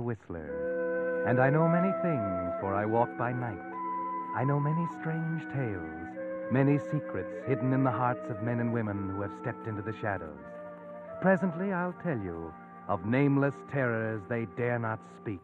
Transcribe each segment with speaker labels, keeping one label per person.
Speaker 1: Whistler, and I know many things, for I walk by night. I know many strange tales, many secrets hidden in the hearts of men and women who have stepped into the shadows. Presently, I'll tell you of nameless terrors they dare not speak.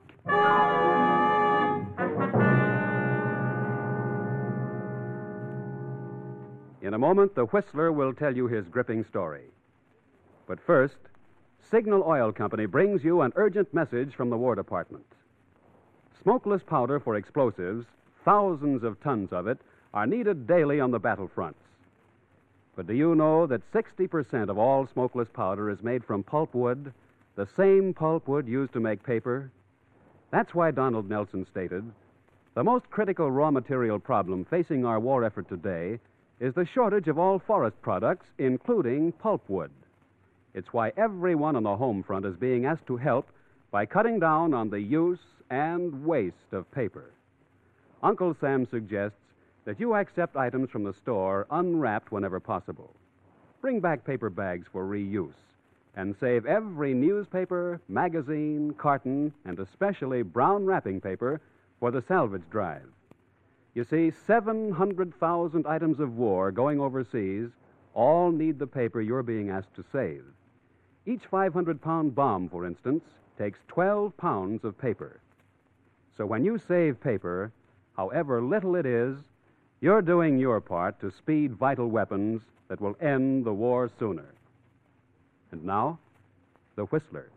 Speaker 2: In a moment, the Whistler will tell you his gripping story. But first, Signal Oil Company brings you an urgent message from the War Department. Smokeless powder for explosives, thousands of tons of it, are needed daily on the battlefronts. But do you know that 60% of all smokeless powder is made from pulpwood, the same pulpwood used to make paper? That's why Donald Nelson stated, "The most critical raw material problem facing our war effort today is the shortage of all forest products, including pulpwood. It's why everyone on the home front is being asked to help by cutting down on the use and waste of paper. Uncle Sam suggests that you accept items from the store unwrapped whenever possible. Bring back paper bags for reuse and save every newspaper, magazine, carton, and especially brown wrapping paper for the salvage drive. You see, 700,000 items of war going overseas all need the paper you're being asked to save. Each 500-pound bomb, for instance, takes 12 pounds of paper. So when you save paper, however little it is, you're doing your part to speed vital weapons that will end the war sooner." And now, the Whistler.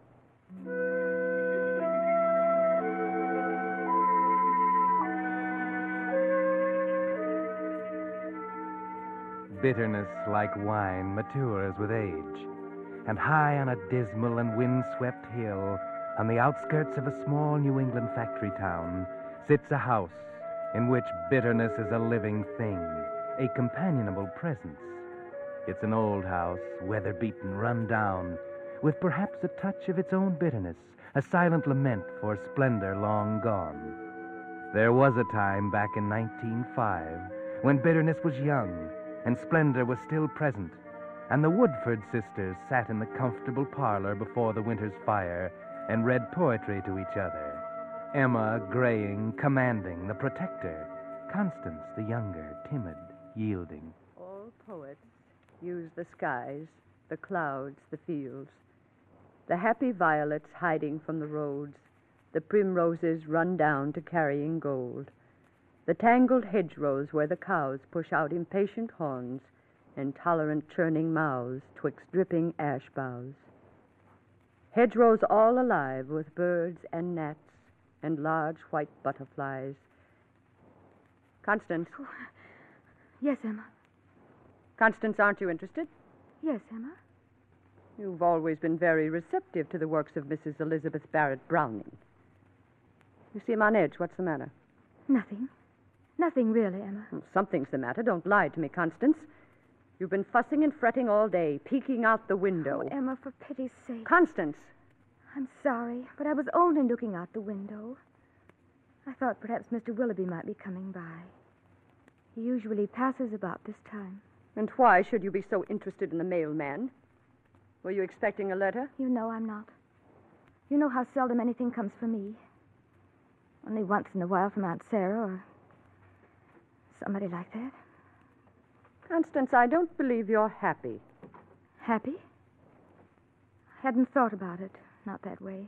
Speaker 1: Bitterness, like wine, matures with age. And high on a dismal and wind-swept hill, on the outskirts of a small New England factory town, sits a house in which bitterness is a living thing, a companionable presence. It's an old house, weather-beaten, run down, with perhaps a touch of its own bitterness, a silent lament for splendor long gone. There was a time back in 1905 when bitterness was young and splendor was still present, and the Woodford sisters sat in the comfortable parlor before the winter's fire and read poetry to each other. Emma, graying, commanding, the protector. Constance, the younger, timid, yielding.
Speaker 3: All poets use the skies, the clouds, the fields. The happy violets hiding from the roads, the primroses run down to carrying gold. The tangled hedgerows where the cows push out impatient horns and tolerant churning mouths twixt dripping ash boughs. Hedgerows all alive with birds and gnats and large white butterflies. Constance.
Speaker 4: Oh. Yes, Emma.
Speaker 3: Constance, aren't you interested?
Speaker 4: Yes, Emma.
Speaker 3: You've always been very receptive to the works of Mrs. Elizabeth Barrett Browning. You seem on edge. What's the matter?
Speaker 4: Nothing. Nothing really, Emma.
Speaker 3: Well, something's the matter. Don't lie to me, Constance. You've been fussing and fretting all day, peeking out the window.
Speaker 4: Oh, Emma, for pity's sake.
Speaker 3: Constance!
Speaker 4: I'm sorry, but I was only looking out the window. I thought perhaps Mr. Willoughby might be coming by. He usually passes about this time.
Speaker 3: And why should you be so interested in the mailman? Were you expecting a letter?
Speaker 4: You know I'm not. You know how seldom anything comes for me. Only once in a while from Aunt Sarah or somebody like that.
Speaker 3: Constance, I don't believe you're happy.
Speaker 4: Happy? I hadn't thought about it. Not that way.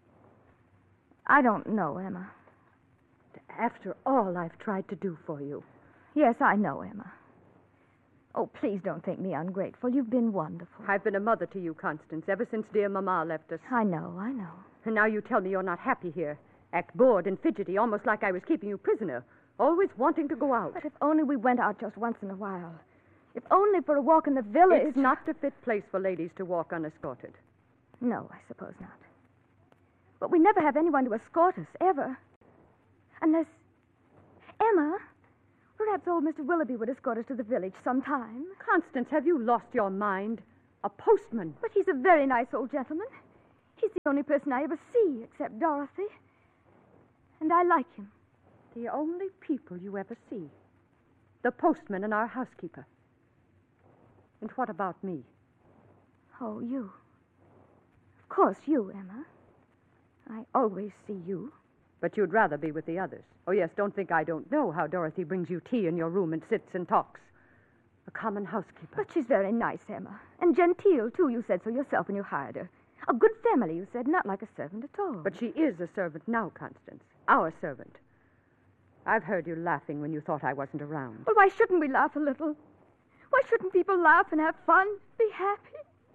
Speaker 4: I don't know, Emma.
Speaker 3: After all I've tried to do for you.
Speaker 4: Yes, I know, Emma. Oh, please don't think me ungrateful. You've been wonderful.
Speaker 3: I've been a mother to you, Constance, ever since dear Mama left us.
Speaker 4: I know.
Speaker 3: And now you tell me you're not happy here. Act bored and fidgety, almost like I was keeping you prisoner. Always wanting to go out.
Speaker 4: But if only we went out just once in a while. If only for a walk in the village.
Speaker 3: It's not a fit place for ladies to walk unescorted.
Speaker 4: No, I suppose not. But we never have anyone to escort us, ever. Unless... Emma, perhaps old Mr. Willoughby would escort us to the village sometime.
Speaker 3: Constance, have you lost your mind? A postman.
Speaker 4: But he's a very nice old gentleman. He's the only person I ever see, except Dorothy. And I like him.
Speaker 3: The only people you ever see. The postman and our housekeeper. And what about me?
Speaker 4: Oh, you. Of course, you, Emma. I always see you.
Speaker 3: But you'd rather be with the others. Oh, yes, don't think I don't know how Dorothy brings you tea in your room and sits and talks. A common housekeeper.
Speaker 4: But she's very nice, Emma. And genteel, too. You said so yourself when you hired her. A good family, you said, not like a servant at all.
Speaker 3: But she is a servant now, Constance. Our servant. I've heard you laughing when you thought I wasn't around.
Speaker 4: Well, why shouldn't we laugh a little? Why shouldn't people laugh and have fun? Be happy?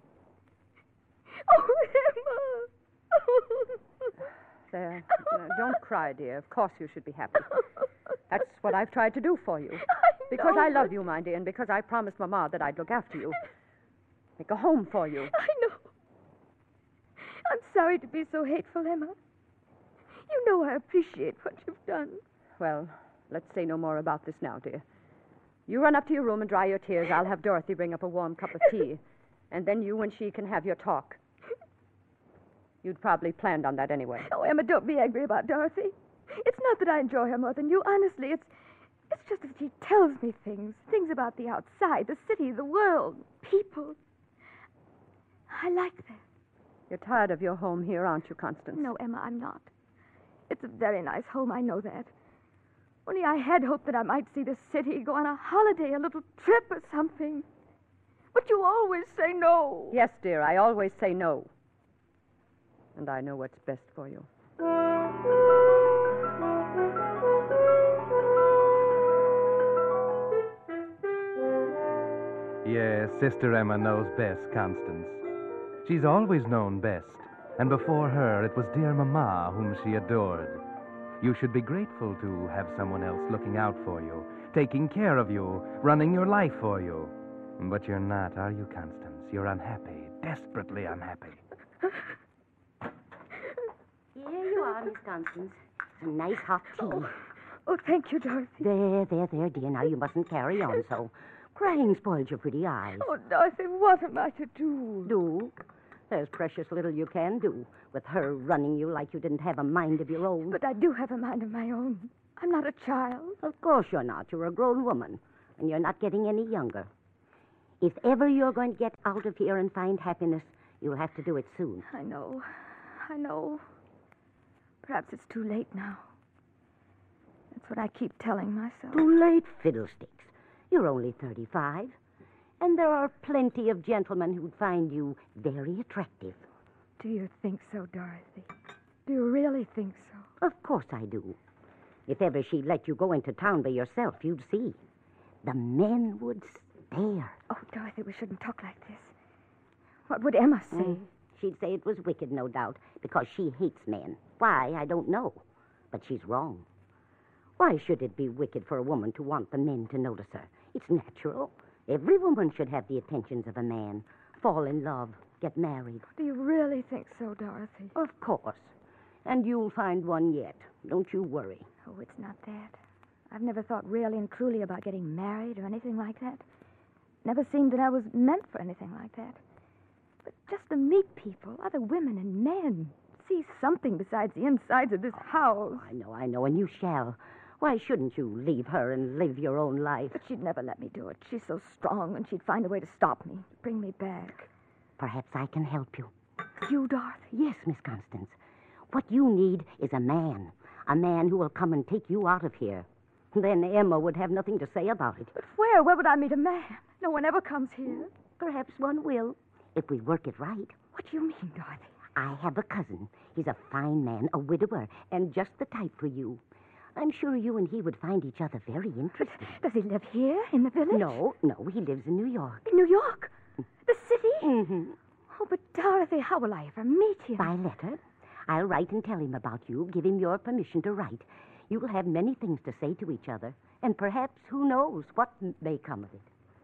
Speaker 4: Oh, Emma!
Speaker 3: There. Don't cry, dear. Of course you should be happy. That's what I've tried to do for you. Because I love you, my dear, and because I promised Mama that I'd look after you. Make a home for you.
Speaker 4: I know. I'm sorry to be so hateful, Emma. You know I appreciate what you've done.
Speaker 3: Well, let's say no more about this now, dear. You run up to your room and dry your tears. I'll have Dorothy bring up a warm cup of tea. And then you and she can have your talk. You'd probably planned on that anyway.
Speaker 4: Oh, Emma, don't be angry about Dorothy. It's not that I enjoy her more than you. Honestly, it's just that she tells me things about the outside, the city, the world, people. I like that.
Speaker 3: You're tired of your home here, aren't you, Constance?
Speaker 4: No, Emma, I'm not. It's a very nice home, I know that. Only I had hoped that I might see the city, go on a holiday, a little trip or something. But you always say no.
Speaker 3: Yes, dear, I always say no. And I know what's best for you.
Speaker 1: Yes, Sister Emma knows best, Constance. She's always known best, and before her it was dear Mama whom she adored. You should be grateful to have someone else looking out for you, taking care of you, running your life for you. But you're not, are you, Constance? You're unhappy, desperately unhappy.
Speaker 5: Here you are, Miss Constance. Some nice hot tea.
Speaker 4: Oh, thank you, Dorothy.
Speaker 5: There, dear. Now you mustn't carry on so. Crying spoils your pretty eyes.
Speaker 4: Oh, Dorothy, what am I to do?
Speaker 5: Do? There's precious little you can do with her running you like you didn't have a mind of your own.
Speaker 4: But I do have a mind of my own. I'm not a child.
Speaker 5: Of course you're not. You're a grown woman, and you're not getting any younger. If ever you're going to get out of here and find happiness, you'll have to do it soon.
Speaker 4: I know. Perhaps it's too late now. That's what I keep telling myself.
Speaker 5: Too late, fiddlesticks. You're only 35, and there are plenty of gentlemen who'd find you very attractive.
Speaker 4: Do you think so, Dorothy? Do you really think so?
Speaker 5: Of course I do. If ever she'd let you go into town by yourself, you'd see. The men would stare.
Speaker 4: Oh, Dorothy, we shouldn't talk like this. What would Emma say?
Speaker 5: She'd say it was wicked, no doubt, because she hates men. Why, I don't know. But she's wrong. Why should it be wicked for a woman to want the men to notice her? It's natural. Every woman should have the attentions of a man, fall in love, get married.
Speaker 4: Do you really think so, Dorothy?
Speaker 5: Of course. And you'll find one yet. Don't you worry.
Speaker 4: Oh, it's not that. I've never thought really and truly about getting married or anything like that. Never seemed that I was meant for anything like that. But just to meet people, other women and men, see something besides the insides of this house.
Speaker 5: I know, and you shall. Why shouldn't you leave her and live your own life?
Speaker 4: But she'd never let me do it. She's so strong, and she'd find a way to stop me, bring me back.
Speaker 5: Perhaps I can help you.
Speaker 4: You, Dorothy?
Speaker 5: Yes, Miss Constance. What you need is a man who will come and take you out of here. Then Emma would have nothing to say about it.
Speaker 4: But where? Where would I meet a man? No one ever comes here.
Speaker 5: Perhaps one will, if we work it right.
Speaker 4: What do you mean, Dorothy?
Speaker 5: I have a cousin. He's a fine man, a widower, and just the type for you. I'm sure you and he would find each other very interesting.
Speaker 4: Does he live here, in the village?
Speaker 5: No, he lives in New York.
Speaker 4: In New York? The city?
Speaker 5: Mm-hmm.
Speaker 4: Oh, but Dorothy, how will I ever meet him?
Speaker 5: By letter. I'll write and tell him about you, give him your permission to write. You will have many things to say to each other, and perhaps, who knows, what may come of it.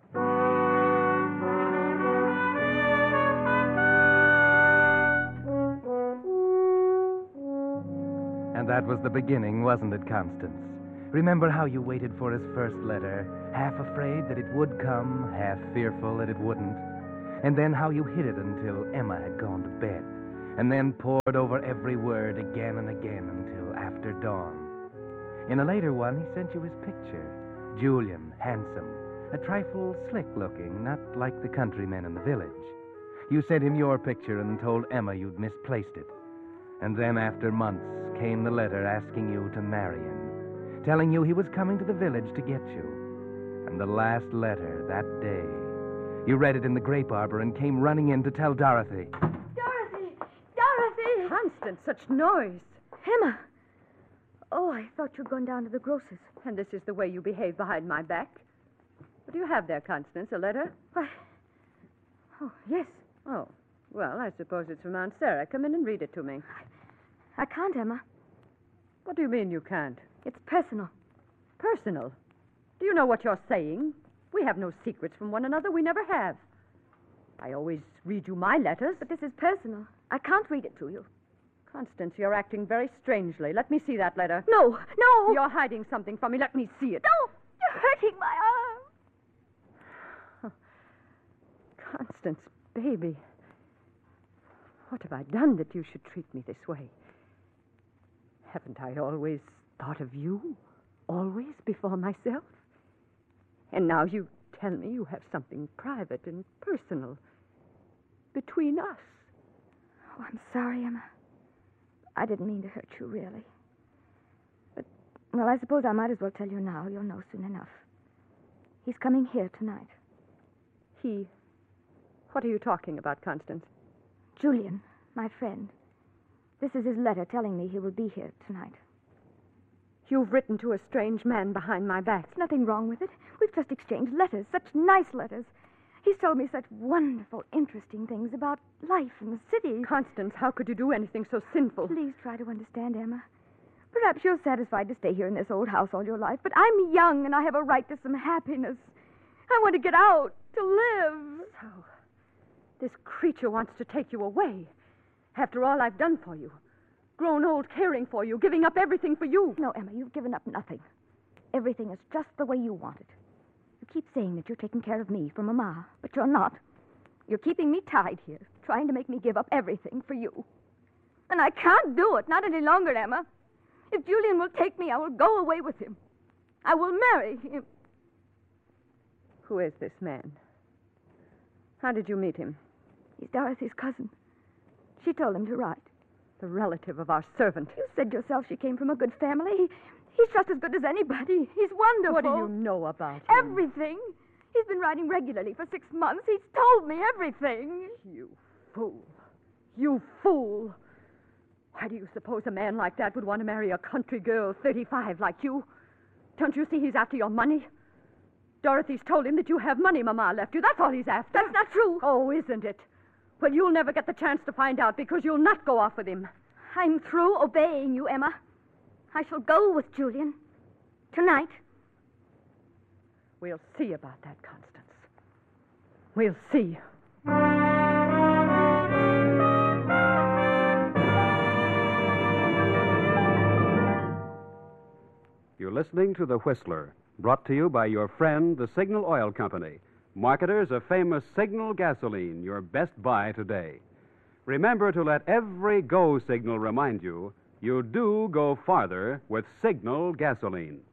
Speaker 1: And that was the beginning, wasn't it, Constance? Remember how you waited for his first letter, half afraid that it would come, half fearful that it wouldn't? And then how you hid it until Emma had gone to bed, and then pored over every word again and again until after dawn. In a later one, he sent you his picture. Julian, handsome, a trifle slick-looking, not like the countrymen in the village. You sent him your picture and told Emma you'd misplaced it. And then, after months, came the letter asking you to marry him, telling you he was coming to the village to get you. And the last letter that day, you read it in the grape arbor and came running in to tell Dorothy.
Speaker 4: Dorothy! Dorothy!
Speaker 3: Constance, such noise.
Speaker 4: Emma! Oh, I thought you'd gone down to the grocer's.
Speaker 3: And this is the way you behave behind my back. What do you have there, Constance? A letter?
Speaker 4: Why? Oh, yes.
Speaker 3: Oh, well, I suppose it's from Aunt Sarah. Come in and read it to me.
Speaker 4: I can't, Emma.
Speaker 3: What do you mean you can't?
Speaker 4: It's personal.
Speaker 3: Personal? Do you know what you're saying? We have no secrets from one another. We never have. I always read you my letters.
Speaker 4: But this is personal. I can't read it to you.
Speaker 3: Constance, you're acting very strangely. Let me see that letter.
Speaker 4: No, no!
Speaker 3: You're hiding something from me. Let me see it.
Speaker 4: No! You're hurting my arm.
Speaker 3: Constance, baby. What have I done that you should treat me this way? Haven't I always thought of you? Always before myself? And now you tell me you have something private and personal between us.
Speaker 4: Oh, I'm sorry, Emma. I didn't mean to hurt you, really. But, well, I suppose I might as well tell you now. You'll know soon enough. He's coming here tonight.
Speaker 3: He? What are you talking about, Constance?
Speaker 4: Julian, my friend. This is his letter telling me he will be here tonight.
Speaker 3: You've written to a strange man behind my back.
Speaker 4: There's nothing wrong with it. We've just exchanged letters, such nice letters. He's told me such wonderful, interesting things about life in the city.
Speaker 3: Constance, how could you do anything so sinful?
Speaker 4: Please try to understand, Emma. Perhaps you're satisfied to stay here in this old house all your life, but I'm young and I have a right to some happiness. I want to get out, to live.
Speaker 3: So, this creature wants to take you away. After all I've done for you. Grown old caring for you, giving up everything for you.
Speaker 4: No, Emma, you've given up nothing. Everything is just the way you want it. You keep saying that you're taking care of me for Mama, but you're not. You're keeping me tied here, trying to make me give up everything for you. And I can't do it, not any longer, Emma. If Julian will take me, I will go away with him. I will marry him.
Speaker 3: Who is this man? How did you meet him?
Speaker 4: He's Dorothy's cousin. She told him to write.
Speaker 3: The relative of our servant.
Speaker 4: You said yourself she came from a good family. He's just as good as anybody. He's wonderful.
Speaker 3: What do you know about him?
Speaker 4: Everything. He's been writing regularly for 6 months. He's told me everything.
Speaker 3: You fool. You fool. Why do you suppose a man like that would want to marry a country girl 35 like you? Don't you see he's after your money? Dorothy's told him that you have money Mama left you. That's all he's after.
Speaker 4: That's not true.
Speaker 3: Oh, isn't it? Well, you'll never get the chance to find out because you'll not go off with him.
Speaker 4: I'm through obeying you, Emma. I shall go with Julian. Tonight.
Speaker 3: We'll see about that, Constance. We'll see.
Speaker 2: You're listening to The Whistler, brought to you by your friend, the Signal Oil Company, marketers of famous Signal gasoline, your best buy today. Remember to let every go signal remind you, you do go farther with Signal gasoline.